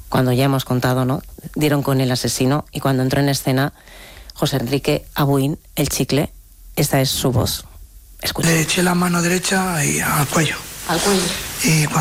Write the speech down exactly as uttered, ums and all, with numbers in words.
cuando ya hemos contado, ¿no? Dieron con el asesino y cuando entró en escena José Enrique Abuin, el Chicle, esta es su voz. Escucha. Le eché la mano derecha y al cuello. Al cuello. Y cuando